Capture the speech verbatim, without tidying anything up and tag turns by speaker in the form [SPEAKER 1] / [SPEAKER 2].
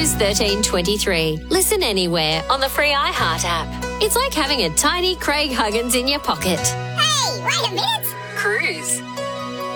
[SPEAKER 1] Cruise thirteen twenty-three. Listen anywhere on the free iHeart app. It's like having a tiny Craig Huggins in your pocket.
[SPEAKER 2] Hey, wait a minute.
[SPEAKER 1] Cruise.